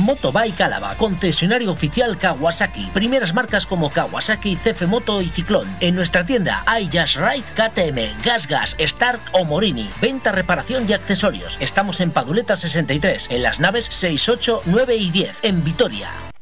Motobike Álava, concesionario oficial Kawasaki. Primeras marcas como Kawasaki, CF Moto y Ciclón. En nuestra tienda hay Just Ride, KTM, GasGas, Stark o Morini. Venta, reparación y accesorios. Estamos en Paduleta 63, en las naves 6, 8, 9 y 10, en Vitoria.